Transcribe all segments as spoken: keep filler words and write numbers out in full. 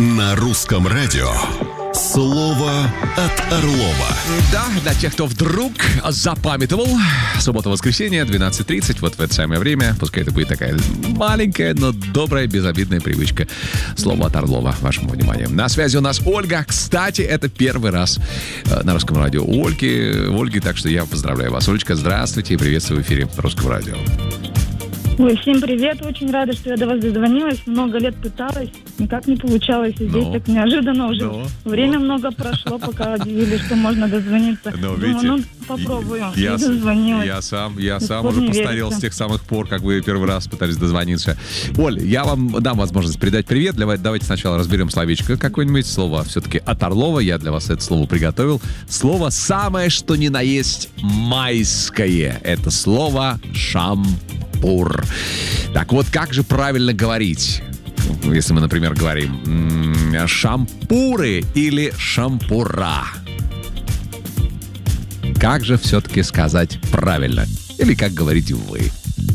На русском радио слово от Орлова. Да, для тех, кто вдруг запамятовал, суббота-воскресенье, двенадцать тридцать, вот в это самое время, пускай это будет такая маленькая, но добрая, безобидная привычка. Слово от Орлова, вашему вниманию. На связи у нас Ольга. Кстати, это первый раз на русском радио у Ольги, Ольги, так что я поздравляю вас. Олечка, здравствуйте и приветствую в эфире русского радио. Ой, всем привет, очень рада, что я до вас дозвонилась. Много лет пыталась, никак не получалось. И здесь Но. так неожиданно уже. Но. Время Но. много прошло, пока объявили, что можно дозвониться. Но, Думаю, видите, ну попробую. Я, и дозвонилась. я сам, я До сам сих пор уже не постарел верится. с тех самых пор, как вы первый раз пытались дозвониться. Оль, я вам дам возможность передать привет. Давайте, давайте сначала разберем словечко какое-нибудь. Слово все-таки от Орлова. Я для вас это слово приготовил. Слово самое, что ни на есть майское. Это слово шампур. Так вот, как же правильно говорить? Если мы, например, говорим м- шампуры или шампура. Как же все-таки сказать правильно? Или как говорите вы?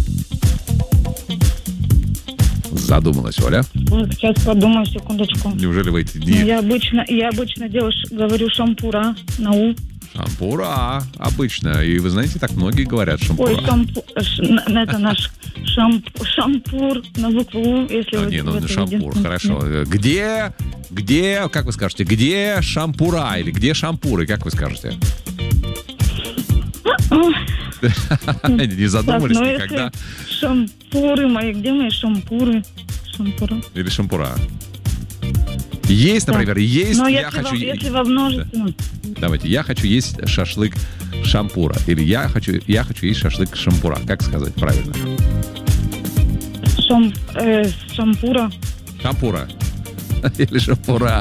Задумалась, Оля? Вот, сейчас подумаю, секундочку. Неужели вы эти Ну, дни... Я обычно, я обычно делаю, ш- говорю шампура на У. Шампура, обычно. И вы знаете, так многие говорят шампура. Ой, шампу, ш- н- это наш шамп, шампур на букву У, если А, вы... не, ну это шампур, единственное. хорошо. Где, где, как вы скажете, где шампура или где шампуры, как вы скажете? Не задумались Так, ну, никогда? если шампуры мои, где мои шампуры? Шампура. Или шампура? Есть, например, есть, Но я если, хочу... во, если во множественном. Давайте, я хочу есть шашлык шампура. Или я хочу, я хочу есть шашлык шампура. Как сказать правильно? Шам, э, шампура. Шампура. Или шампура.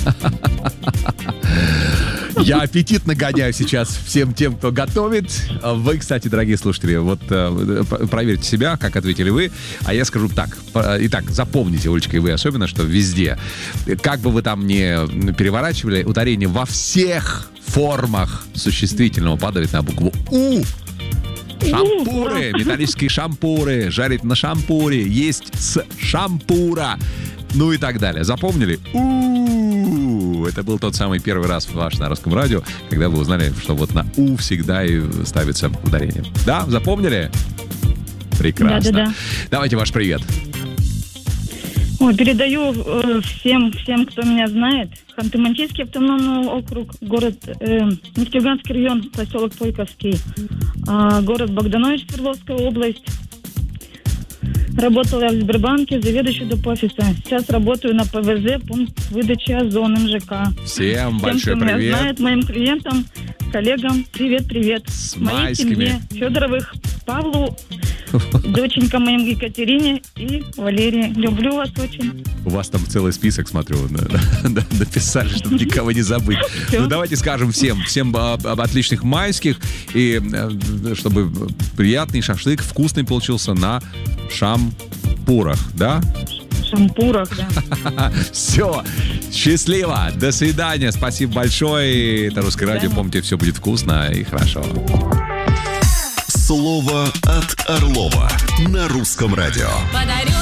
Я аппетит нагоняю сейчас всем тем, кто готовит. Вы, кстати, дорогие слушатели, вот э, проверьте себя, как ответили вы. А я скажу так. Итак, запомните, Олечка, и вы особенно, что везде, как бы вы там ни переворачивали, ударение во всех формах существительного падает на букву У. Шампуры, металлические шампуры, жарить на шампуре, есть с шампура. Ну и так далее. Запомнили? У-у-у. Это был тот самый первый раз ваш на русском радио, когда вы узнали, что вот на У всегда и ставится ударение. Да? Запомнили? Прекрасно. Да-да-да. Давайте ваш привет. Ой, передаю э, всем, всем, кто меня знает. Ханты-Мансийский автономный округ, город э, Нефтеюганский район, поселок Пойковский, э, город Богданович, Свердловская область. Работала я в Сбербанке, заведующей доп. Офиса. Сейчас работаю на ПВЗ, пункт выдачи Озон, МЖК. Всем Всем, большой кто меня привет. знает, моим клиентам, коллегам, привет-привет. С Моей майскими. семье Федоровых, Павлу, доченькам моим Екатерине и Валерии. Люблю вас очень. У вас там целый список, смотрю, написали, чтобы никого не забыть. Ну, давайте скажем всем, всем отличных майских, и чтобы приятный шашлык, вкусный получился на шампурах, да? Шампурах, да. Все, счастливо, до свидания, спасибо большое. Это Русское радио, помните, все будет вкусно и хорошо. Слово от Орлова на русском радио. Подарю